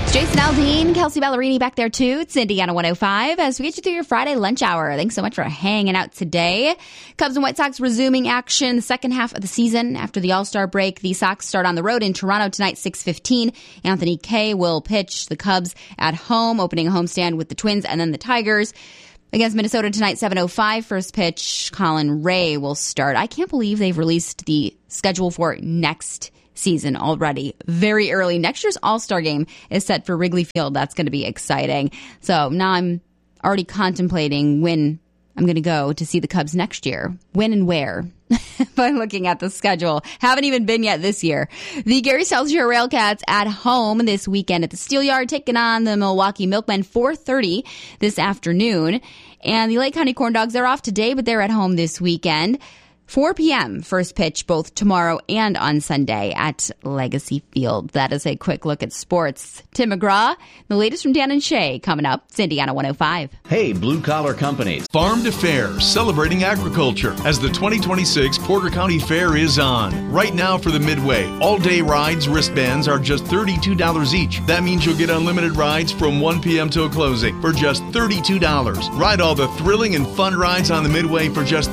Jason Aldean, Kelsey Ballerini back there too. It's Indiana 105 as we get you through your Friday lunch hour. Thanks so much for hanging out today. Cubs and White Sox resuming action the second half of the season after the All-Star break. The Sox start on the road in Toronto tonight, 6:15. Anthony Kay will pitch the Cubs at home, opening a homestand with the Twins and then the Tigers. Against Minnesota tonight, 7:05. First pitch, Colin Ray will start. I can't believe they've released the schedule for next season already. Very early. Next year's All-Star game is set for Wrigley Field. That's going to be exciting. So now I'm already contemplating when I'm going to go to see the Cubs next year. When and where? By looking at the schedule. Haven't even been yet this year. The Gary Selzier Railcats at home this weekend at the Steelyard, taking on the Milwaukee Milkmen, 4:30 this afternoon. And the Lake County Corn Dogs are off today, but they're at home this weekend. 4 p.m. first pitch both tomorrow and on Sunday at Legacy Field. That is a quick look at sports. Tim McGraw, the latest from Dan and Shay coming up. It's Indiana 105. Hey, blue collar companies. Farm to Fair, celebrating agriculture as the 2026 Porter County Fair is on. Right now for the Midway, all-day rides, wristbands are just $32 each. That means you'll get unlimited rides from 1 p.m. till closing for just $32. Ride all the thrilling and fun rides on the Midway for just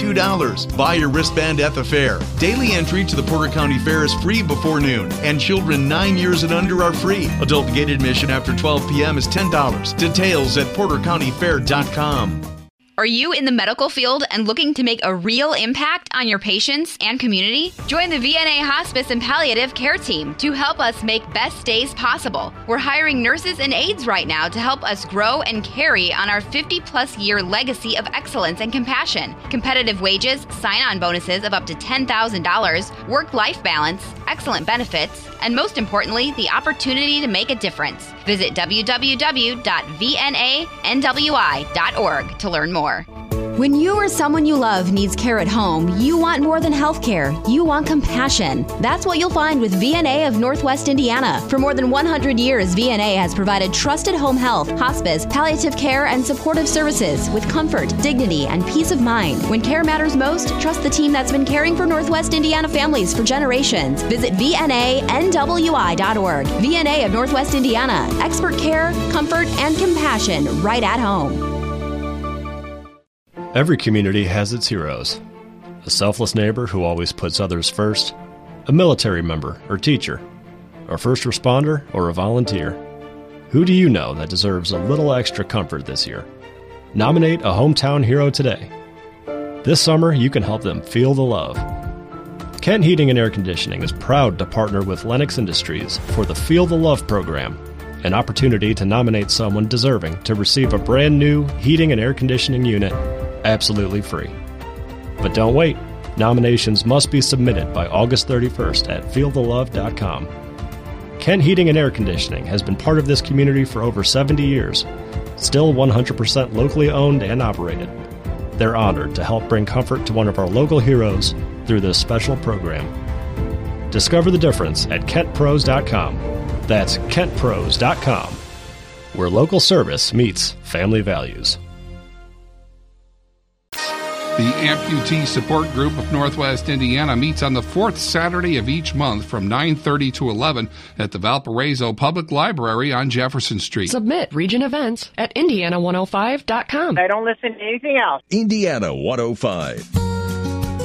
$32. Buy your wristband at the fair. Daily entry to the Porter County Fair is free before noon, and children 9 years and under are free. Adult gate admission after 12 p.m. is $10. Details at portercountyfair.com. Are you in the medical field and looking to make a real impact on your patients and community? Join the VNA Hospice and Palliative Care Team to help us make best days possible. We're hiring nurses and aides right now to help us grow and carry on our 50-plus year legacy of excellence and compassion. Competitive wages, sign-on bonuses of up to $10,000, work-life balance, excellent benefits, and most importantly, the opportunity to make a difference. Visit www.vnanwi.org to learn more. When you or someone you love needs care at home, you want more than health care. You want compassion. That's what you'll find with VNA of Northwest Indiana. For more than 100 years, VNA has provided trusted home health, hospice, palliative care, and supportive services with comfort, dignity, and peace of mind. When care matters most, trust the team that's been caring for Northwest Indiana families for generations. Visit VNANWI.org. VNA of Northwest Indiana. Expert care, comfort, and compassion right at home. Every community has its heroes. A selfless neighbor who always puts others first, a military member or teacher, a first responder or a volunteer. Who do you know that deserves a little extra comfort this year? Nominate a hometown hero today. This summer, you can help them feel the love. Kent Heating and Air Conditioning is proud to partner with Lennox Industries for the Feel the Love program, an opportunity to nominate someone deserving to receive a brand new heating and air conditioning unit absolutely free. But don't wait. Nominations must be submitted by August 31st at feelthelove.com. Kent Heating and Air Conditioning has been part of this community for over 70 years, still 100% locally owned and operated. They're honored to help bring comfort to one of our local heroes through this special program. Discover the difference at kentpros.com. That's kentpros.com, where local service meets family values. The Amputee Support Group of Northwest Indiana meets on the fourth Saturday of each month from 9:30 to 11 at the Valparaiso Public Library on Jefferson Street. Submit region events at Indiana105.com. I don't listen to anything else. Indiana 105.